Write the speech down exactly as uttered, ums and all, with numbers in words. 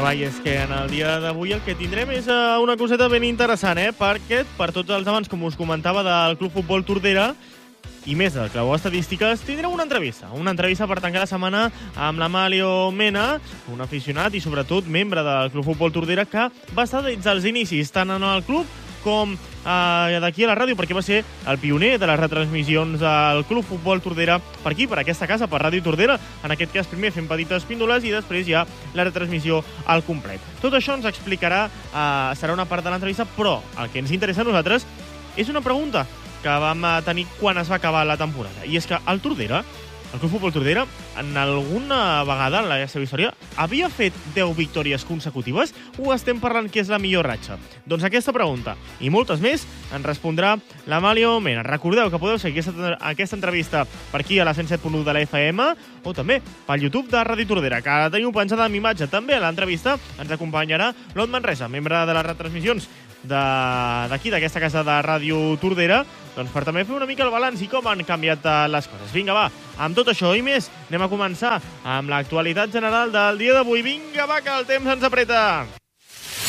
Vinga, va, i és que en el dia d'avui el que tindrem és uh, una coseta ben interessant, eh? Perquè, per tots els amants, com us comentava, del Club Futbol Tordera, i més del Clau Estadístiques, tindrem una entrevista. Una entrevista per tancar la setmana amb l'Amalio Mena, un aficionat i, sobretot, membre del Club Futbol Tordera, que va estar des dels inicis, tant en el club com eh, d'aquí a la ràdio, perquè va ser el pioner de les retransmissions del Club Futbol Tordera per aquí, per aquesta casa, per Ràdio Tordera, en aquest cas primer fent petites píndoles i després ja la retransmissió al complet. Tot això ens explicarà, eh, serà una part de l'entrevista, però el que ens interessa a nosaltres és una pregunta que vam tenir quan es va acabar la temporada, i és que el Tordera, el Club Futbol Tordera, en alguna vegada en la seva història, havia fet deu victòries consecutives o estem parlant que és la millor ratxa? Doncs aquesta pregunta i moltes més en respondrà l'Amalio Mena. Recordeu que podeu seguir aquesta, aquesta entrevista per aquí a la cent set punt u de la F M o també pel YouTube de Ràdio Tordera, que la teniu penjada amb imatge. També a l'entrevista ens acompanyarà l'Ot Manresa, membre de les retransmissions d'aquí, d'aquesta casa de Ràdio Tordera, doncs per també fer una mica el balanç i com han canviat les coses. Vinga, va, amb tot això i més, anem a començar amb l'actualitat general del dia d'avui. Vinga, va, que el temps ens apreta!